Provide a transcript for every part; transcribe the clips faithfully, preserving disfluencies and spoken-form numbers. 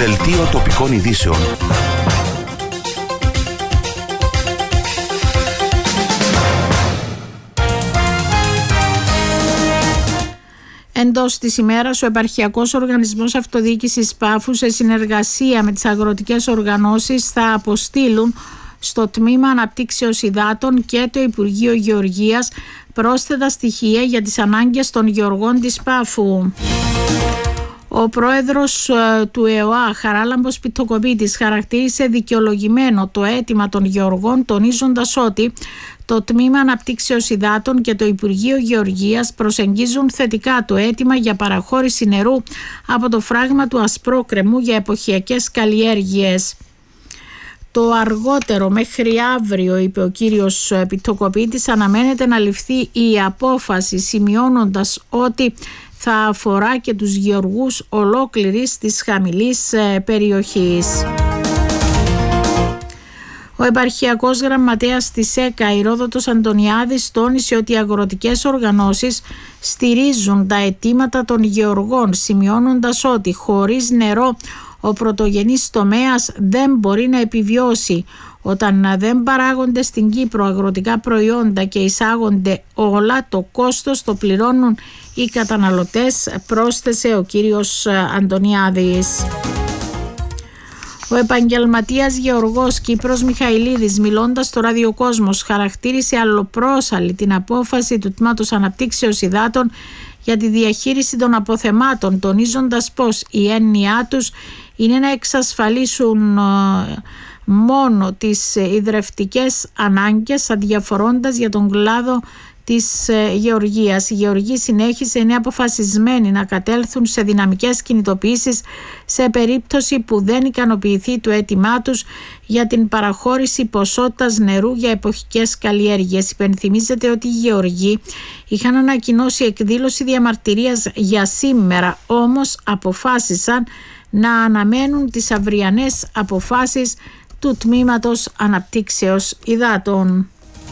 Δελτίο τοπικών ειδήσεων. Εντός της ημέρας, ο Επαρχιακός Οργανισμός Αυτοδιοίκησης Πάφου, σε συνεργασία με τις αγροτικές οργανώσεις, θα αποστείλουν στο Τμήμα Αναπτύξεως Υδάτων και το Υπουργείο Γεωργίας πρόσθετα στοιχεία για τις ανάγκες των γεωργών της Πάφου. Ο πρόεδρος του ΕΟΑ, Χαράλαμπος Πιτοκοπίτης, χαρακτήρισε δικαιολογημένο το αίτημα των γεωργών, τονίζοντας ότι το Τμήμα Αναπτύξεως Υδάτων και το Υπουργείο Γεωργίας προσεγγίζουν θετικά το αίτημα για παραχώρηση νερού από το φράγμα του Ασπρόκρεμου για εποχιακές καλλιέργειες. Το αργότερο μέχρι αύριο, είπε ο κύριος Πιτοκοπίτης, αναμένεται να ληφθεί η απόφαση, σημειώνοντας ότι θα αφορά και τους γεωργούς ολόκληρης της χαμηλής περιοχής. Ο επαρχιακός γραμματέας της ΕΚΑ, Ηρόδοτος Αντωνιάδης, τόνισε ότι οι αγροτικές οργανώσεις στηρίζουν τα αιτήματα των γεωργών, σημειώνοντας ότι χωρίς νερό ο πρωτογενής τομέας δεν μπορεί να επιβιώσει. Όταν δεν παράγονται στην Κύπρο αγροτικά προϊόντα και εισάγονται όλα, το κόστος το πληρώνουν οι καταναλωτές, πρόσθεσε ο κύριος Αντωνιάδης. Ο επαγγελματίας γεωργός Κύπρος Μιχαηλίδης, μιλώντας στο ραδιοκόσμος, χαρακτήρισε αλλοπρόσαλη την απόφαση του Τμήματος Αναπτύξεως Υδάτων για τη διαχείριση των αποθεμάτων, τονίζοντας πως η έννοιά τους είναι να εξασφαλίσουν μόνο τις ιδρευτικές ανάγκες, αδιαφορώντας για τον κλάδο της γεωργίας. Η γεωργία συνέχισε, είναι αποφασισμένοι να κατέλθουν σε δυναμικές κινητοποιήσεις σε περίπτωση που δεν ικανοποιηθεί το αίτημά τους για την παραχώρηση ποσότητας νερού για εποχικές καλλιέργειες. Υπενθυμίζεται ότι οι γεωργοί είχαν ανακοινώσει εκδήλωση διαμαρτυρίας για σήμερα, όμως αποφάσισαν να αναμένουν τις αυριανές αποφάσεις του Τμήματος Αναπτύξεως Υδάτων.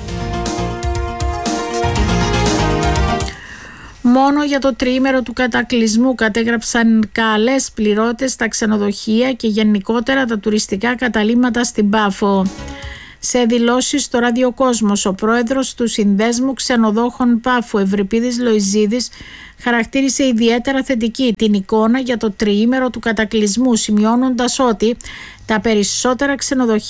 Μόνο για το τριήμερο του κατακλυσμού κατέγραψαν καλές πληρώτες στα ξενοδοχεία και γενικότερα τα τουριστικά καταλύματα στην Πάφο. Σε δηλώσεις στο ραδιοκόσμος, ο πρόεδρος του Συνδέσμου Ξενοδόχων Πάφου, Ευρυπίδης Λοϊζίδης, χαρακτήρισε ιδιαίτερα θετική την εικόνα για το τριήμερο του κατακλυσμού, σημειώνοντας ότι τα περισσότερα ξενοδοχεία